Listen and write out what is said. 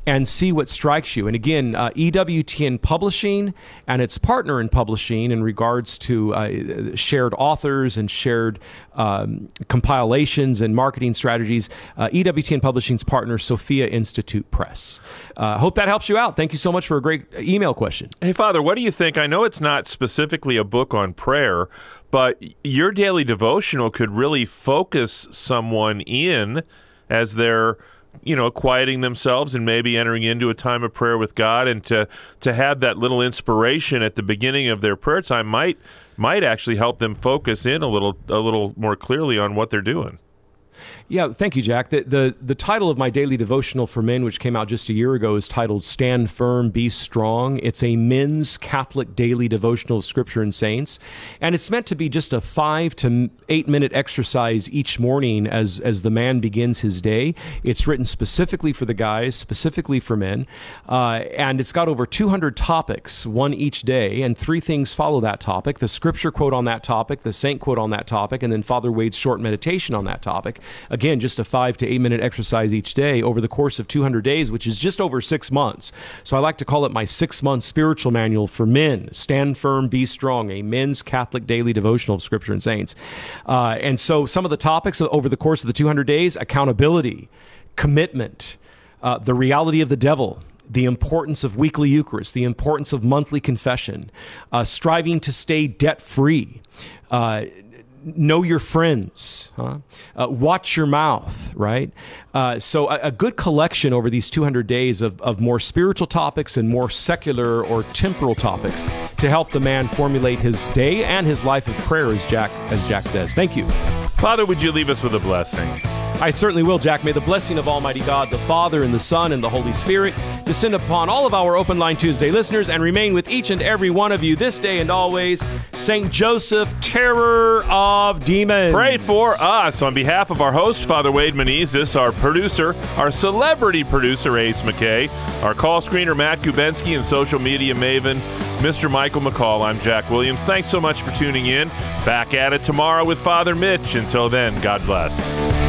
and see what strikes you. And again, EWTN Publishing and its partner in publishing in regards to shared authors and shared compilations and marketing strategies, EWTN Publishing's partner, Sophia Institute Press. Hope that helps you out. Thank you so much for a great email question. Hey, Father, what do you think? I know it's not specifically a book on prayer, but your daily devotional could really focus someone in as they're quieting themselves and maybe entering into a time of prayer with God, and to have that little inspiration at the beginning of their prayer time might actually help them focus in a little more clearly on what they're doing. Yeah, thank you, Jack. The title of my daily devotional for men, which came out just a year ago, is titled Stand Firm, Be Strong. It's a men's Catholic daily devotional of Scripture and Saints. And it's meant to be just a 5 to 8 minute exercise each morning as the man begins his day. It's written specifically for the guys, specifically for men. And it's got over 200 topics, one each day, and 3 things follow that topic: the Scripture quote on that topic, the saint quote on that topic, and then Father Wade's short meditation on that topic. Again, just a 5 to 8 minute exercise each day over the course of 200 days, which is just over 6 months. So I like to call it my 6-month spiritual manual for men. Stand firm, be strong, a men's Catholic daily devotional of Scripture and Saints. And so some of the topics over the course of the 200 days: accountability, commitment, the reality of the devil, the importance of weekly Eucharist, the importance of monthly confession, striving to stay debt-free, know your friends, watch your mouth, right? So a good collection over these 200 days of more spiritual topics and more secular or temporal topics to help the man formulate his day and his life of prayer, as Jack says. Thank you. Father, would you leave us with a blessing? I certainly will, Jack. May the blessing of Almighty God, the Father, and the Son, and the Holy Spirit descend upon all of our Open Line Tuesday listeners and remain with each and every one of you this day and always. Saint Joseph, terror of demons. Pray for us. On behalf of our host, Father Wade Menezes, our producer, our celebrity producer, Ace McKay, our call screener, Matt Kubensky, and social media maven, Mr. Michael McCall, I'm Jack Williams. Thanks so much for tuning in. Back at it tomorrow with Father Mitch. Until then, God bless.